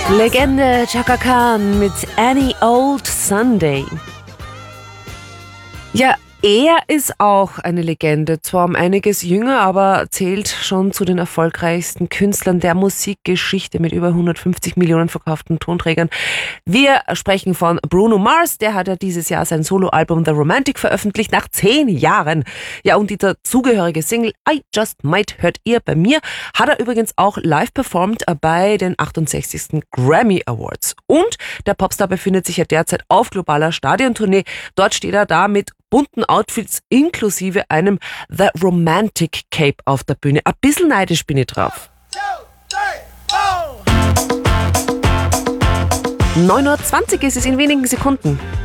Legende Chaka Khan mit Any Old Sunday. Ja, er ist auch eine Legende, zwar um einiges jünger, aber zählt schon zu den erfolgreichsten Künstlern der Musikgeschichte mit über 150 Millionen verkauften Tonträgern. Wir sprechen von Bruno Mars, der hat ja dieses Jahr sein Soloalbum The Romantic veröffentlicht, nach 10 Jahren. Ja, und die dazugehörige Single I Just Might hört ihr bei mir, hat er übrigens auch live performt bei den 68. Grammy Awards. Und der Popstar befindet sich ja derzeit auf globaler Stadiontournee. Dort steht er da mit bunten Outfits inklusive einem The Romantic Cape auf der Bühne. Ein bisschen neidisch bin ich drauf. 9:20 Uhr ist es in wenigen Sekunden.